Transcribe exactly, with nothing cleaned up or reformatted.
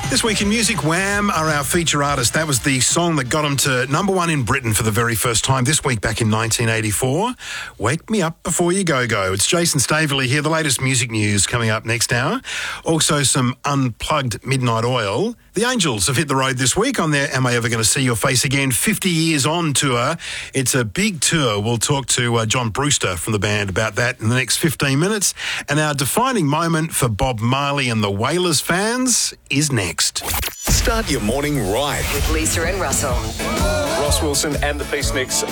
This week in music, Wham are our feature artist. That was the song that got them to number one in Britain for the very first time this week back in nineteen eighty-four. Wake Me Up Before You Go Go. It's Jason Staveley here. The latest music news coming up next hour. Also some unplugged Midnight Oil. The Angels have hit the road this week on their Am I Ever Going to See Your Face Again fifty years on tour. It's a big tour. We'll talk to uh, John Brewster from the band about that in the next fifteen minutes. And our defining moment for Bob Marley and the Wailers fans is next. Start your morning right with Lisa and Russell. Ross Wilson and the Peaceniks.